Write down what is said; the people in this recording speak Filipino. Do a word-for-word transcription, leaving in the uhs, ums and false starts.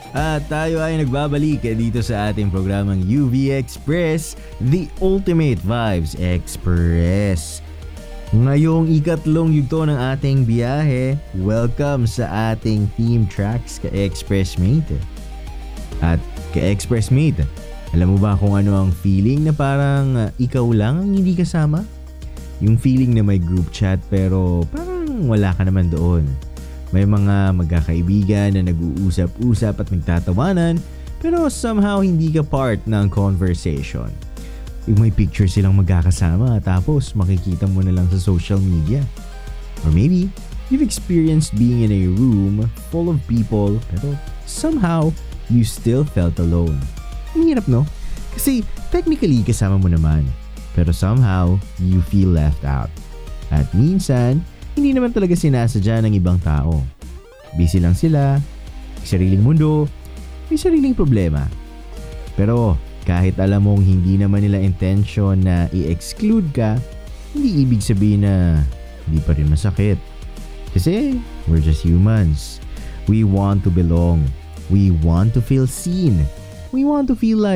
At tayo ay nagbabalik dito sa ating programang U V Express, The Ultimate Vibes Express. Ngayong ikatlong yugto ng ating biyahe, welcome sa ating theme tracks ka-Expressmate. At ka-Expressmate, alam mo ba kung ano ang feeling na parang uh, ikaw lang ang hindi kasama? Yung feeling na may group chat pero parang wala ka naman doon. May mga magkakaibigan na nag-uusap-usap at nagtatawanan pero somehow hindi ka part ng conversation. Yung may picture silang magkakasama tapos makikita mo na lang sa social media. Or maybe, you've experienced being in a room full of people pero somehow you still felt alone. Ang hirap, no? Kasi technically kasama mo naman pero somehow you feel left out. At minsan, hindi naman talaga sinasadya ng ibang tao. Busy lang sila, may sariling mundo, may sariling problema. Pero kahit alam mong hindi naman nila intention na i-exclude ka, hindi ibig sabihin na hindi pa rin masakit. Kasi we're just humans. We want to belong. We want to feel seen. We want to feel like